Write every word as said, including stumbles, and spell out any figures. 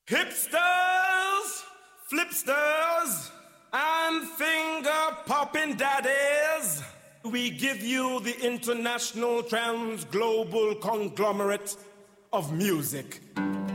Hipsters, flipsters, and finger-popping daddies, we give you the international trans-global conglomerate of music.